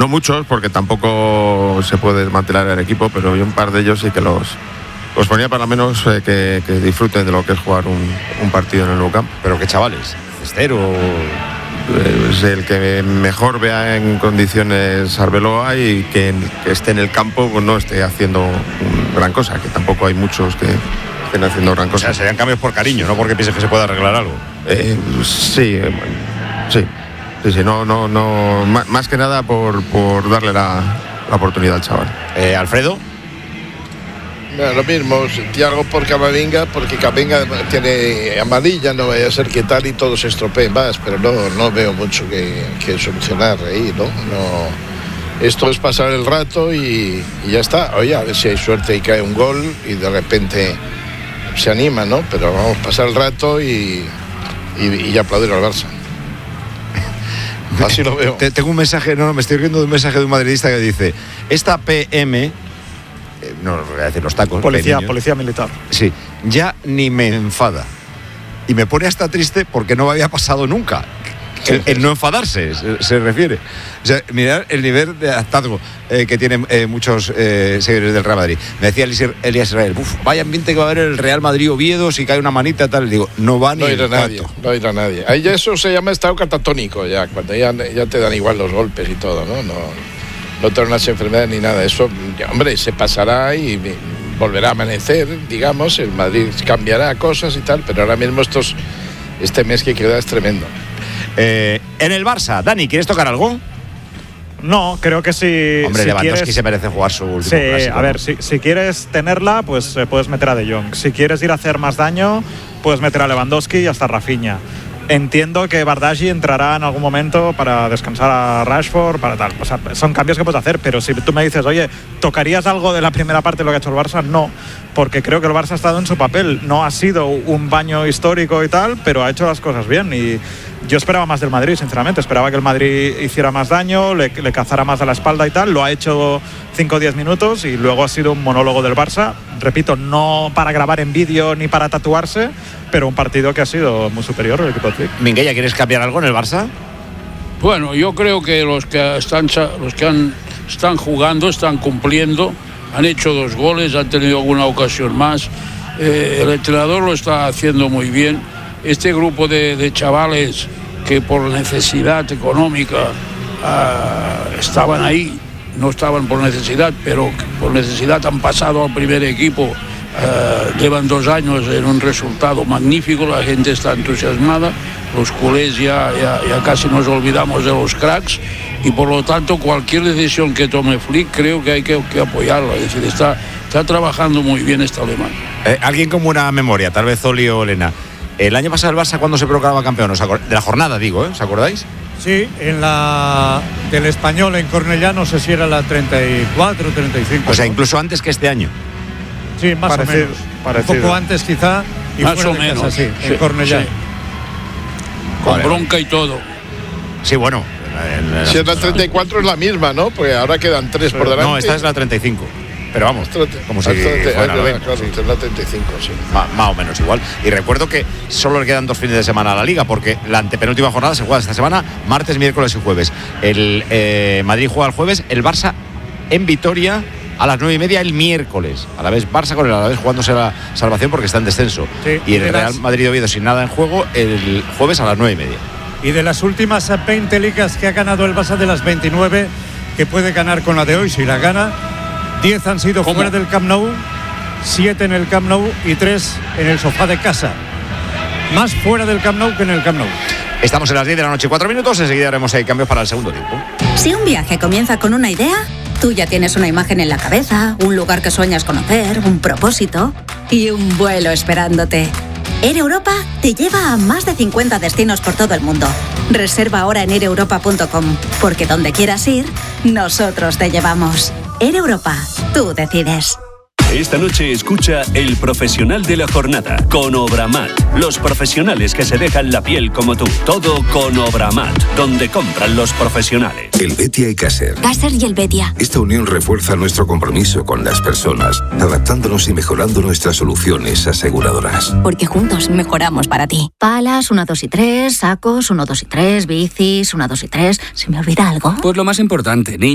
No muchos, porque tampoco se puede desmantelar el equipo, pero yo un par de ellos sí que los ponía para menos que disfruten de lo que es jugar un partido en el Nou Camp. ¿Pero qué chavales? ¿Cestero? Pues el que mejor vea en condiciones Arbeloa y que esté en el campo pues no esté haciendo gran cosa, que tampoco hay muchos que estén haciendo gran cosa. O sea, serían cambios por cariño, no porque pienses que se puede arreglar algo. Sí, no, más que nada por darle la oportunidad al chaval. Alfredo. Lo mismo, Thiago por Camavinga, porque Camavinga tiene amarilla, no vaya a ser que tal y todo se estropee más, pero no veo mucho que solucionar ahí, ¿no? Esto es pasar el rato y ya está. Oye, a ver si hay suerte y cae un gol y de repente se anima, ¿no? Pero vamos a pasar el rato y aplaudir al Barça. Así lo veo. Tengo un mensaje, me estoy riendo de un mensaje de un madridista que dice: esta PM, no voy a decir los tacos, policía militar. Sí, ya ni me enfada. Y me pone hasta triste porque no me había pasado nunca. El no enfadarse se refiere. O sea, mirad el nivel de hartazgo que tienen muchos seguidores del Real Madrid. Me decía Elías Israel: vaya ambiente que va a haber el Real Madrid-Oviedo si cae una manita tal. Digo, no va ni irá nadie. No irá nadie. Ahí ya eso se llama estado catatónico, ya cuando ya te dan igual los golpes y todo, ¿no? No te dan unas enfermedades ni nada. Eso, hombre, se pasará y volverá a amanecer, digamos. El Madrid cambiará cosas y tal, pero ahora mismo este mes que queda es tremendo. En el Barça, Dani, ¿quieres tocar algo? No, creo que sí. Hombre, Lewandowski se merece jugar su último clásico. A ver, si quieres tenerla, pues puedes meter a De Jong. Si quieres ir a hacer más daño, puedes meter a Lewandowski y hasta Rafinha. Entiendo que Bardghji entrará en algún momento para descansar a Rashford, para tal. O sea, son cambios que puedes hacer, pero si tú me dices, oye, ¿tocarías algo de la primera parte de lo que ha hecho el Barça? No, porque creo que el Barça ha estado en su papel. No ha sido un baño histórico y tal, pero ha hecho las cosas bien. Y yo esperaba más del Madrid, sinceramente. Esperaba que el Madrid hiciera más daño, le cazara más a la espalda y tal. Lo ha hecho 5 o 10 minutos y luego ha sido un monólogo del Barça. Repito, no para grabar en vídeo ni para tatuarse, pero un partido que ha sido muy superior al equipo de Flick. Minguella, ¿quieres cambiar algo en el Barça? Bueno, yo creo que los que están jugando, están cumpliendo, han hecho 2 goles, han tenido alguna ocasión más. El entrenador lo está haciendo muy bien. Este grupo de chavales que por necesidad económica estaban ahí, no estaban por necesidad, pero por necesidad han pasado al primer equipo. Llevan 2 años en un resultado magnífico, la gente está entusiasmada, los culés ya casi nos olvidamos de los cracks y por lo tanto cualquier decisión que tome Flick creo que hay que apoyarlo, es decir, está trabajando muy bien este alemán. Alguien con buena memoria, tal vez Oli o Elena. El año pasado el Barça, ¿cuándo se proclamaba campeón? De la jornada, digo, ¿os acordáis? Sí, en la del Español en Cornellá, no sé si era la 34 o 35. O sea, incluso antes que este año. Sí, más o menos. Un poco antes quizá. Y más o menos. Casa, sí, en Cornellá. Sí. Con bronca y todo. Sí, bueno. Si es la 34 es la misma, ¿no? Porque ahora quedan 3 por delante. No, esta es la 35. Pero vamos, como si fuera claro, esta es la 35, sí. Más o menos igual. Y recuerdo que solo le quedan 2 fines de semana a la Liga, porque la antepenúltima jornada se juega esta semana, martes, miércoles y jueves. El Madrid juega el jueves, el Barça en Vitoria a las 9:30 el miércoles. A la vez Barça con el Alavés jugándose la salvación porque está en descenso. Sí, y el Real Madrid-Oviedo sin nada en juego el jueves a las 9:30. Y de las últimas 20 ligas que ha ganado el Barça, de las 29 que puede ganar con la de hoy, si la gana, 10 han sido fuera del Camp Nou, 7 en el Camp Nou y 3 en el sofá de casa. Más fuera del Camp Nou que en el Camp Nou. Estamos en las 10 de la noche, 4 minutos. Enseguida haremos ahí cambios para el segundo tiempo. Si un viaje comienza con una idea, tú ya tienes una imagen en la cabeza, un lugar que sueñas conocer, un propósito y un vuelo esperándote. Air Europa te lleva a más de 50 destinos por todo el mundo. Reserva ahora en aireuropa.com, porque donde quieras ir, nosotros te llevamos. Air Europa, tú decides. Esta noche escucha El Profesional de la Jornada con Obramat. Los profesionales que se dejan la piel como tú. Todo con Obramat, donde compran los profesionales. El Betia y Caser. Caser y el Betia. Esta unión refuerza nuestro compromiso con las personas, adaptándonos y mejorando nuestras soluciones aseguradoras. Porque juntos mejoramos para ti. Palas, 1, 2 y 3, sacos, 1, 2 y 3, bicis, 1, 2 y 3. ¿Se me olvida algo? Pues lo más importante, niña.